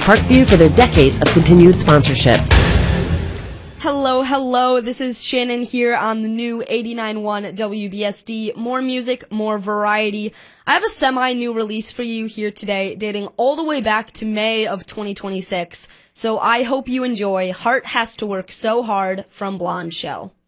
Parkview for their decades of continued sponsorship. Hello, this is Shannon here on the new 89.1 WBSD. More music, more variety. I have a semi-new release for you here today, dating all the way back to May of 2026. So I hope you enjoy Heart Has to Work So Hard from Blonde Shell.